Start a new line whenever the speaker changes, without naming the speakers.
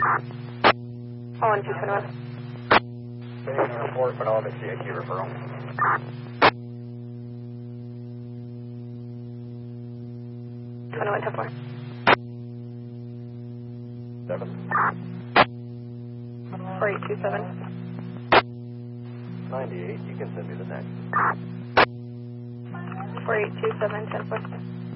Oh, 1221.
Getting a report, but I'll have a CIT referral.
21-4.
7.
4827.
98, you can send me the next.
4827, 10-4.